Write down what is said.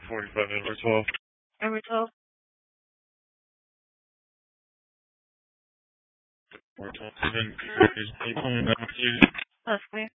45 number 12. Number 12. 427, is 8 coming back to you. That's clear.